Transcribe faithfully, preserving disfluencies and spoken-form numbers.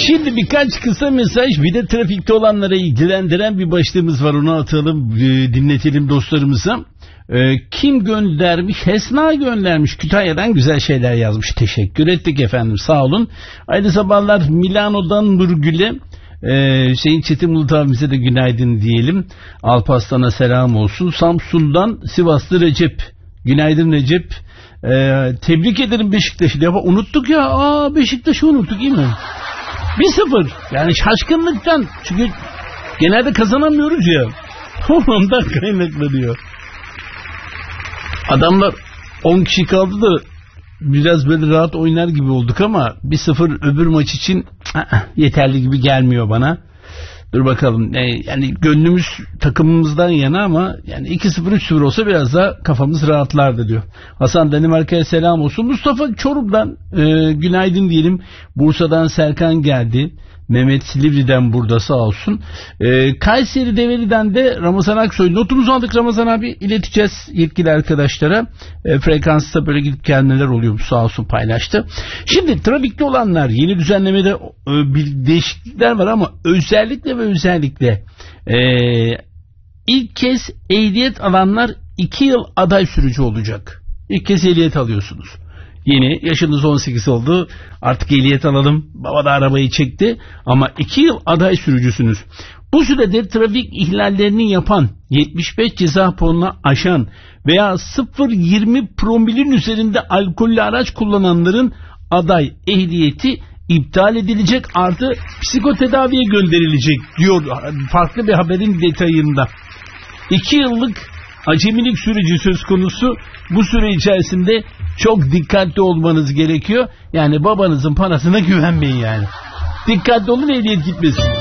Şimdi birkaç kısa mesaj, bir de trafikte olanlara ilgilendiren bir başlığımız var, onu atalım, dinletelim dostlarımıza. Ee, kim göndermiş? Hesna göndermiş. Kütahya'dan güzel şeyler yazmış. Teşekkür ettik efendim, sağ olun. Aynı sabahlar Milano'dan Nurgül'e, Ee, Hüseyin Çetin Bulut abimize de günaydın diyelim. Alparslan'a selam olsun. Samsun'dan Sivaslı Recep. Günaydın Recep. Ee, tebrik ederim Beşiktaş'ı. Ya unuttuk ya. Aa, Beşiktaş'ı unuttuk, değil mi? bir sıfır. Yani şaşkınlıktan. Çünkü genelde kazanamıyoruz ya. Ondan kaynaklanıyor. Adamlar on kişi kaldı da biraz böyle rahat oynar gibi olduk ama bir sıfır öbür maç için yeterli gibi gelmiyor bana. Dur bakalım. Yani gönlümüz takımımızdan yana ama yani iki sıfır üç sıfır olsa biraz da kafamız rahatlardı diyor. Hasan Danimarka'ya selam olsun. Mustafa Çorum'dan e, günaydın diyelim. Bursa'dan Serkan geldi. Mehmet Silivri'den burada sağ olsun. Ee, Kayseri Develi'den de Ramazan Aksoy. Notumuzu aldık Ramazan abi. İleteceğiz yetkili arkadaşlara. E, frekansta böyle gidip gelmeler oluyor. Sağ olsun paylaştı. Şimdi trafikte olanlar, yeni düzenlemede e, bir değişiklikler var ama özellikle ve özellikle e, ilk kez ehliyet alanlar iki yıl aday sürücü olacak. İlk kez ehliyet alıyorsunuz. Yeni, yaşınız on sekiz oldu, artık ehliyet alalım, baba da arabayı çekti ama iki yıl aday sürücüsünüz. Bu sürede trafik ihlallerini yapan, yetmiş beş ceza puanını aşan veya sıfır virgül yirmi promilin üzerinde alkollü araç kullananların aday ehliyeti iptal edilecek, artı psikotedaviye gönderilecek diyor farklı bir haberin detayında. iki yıllık acemilik süreci söz konusu. Bu süre içerisinde çok dikkatli olmanız gerekiyor. Yani babanızın parasına güvenmeyin yani. Dikkatli olun, ehliyet gitmesin.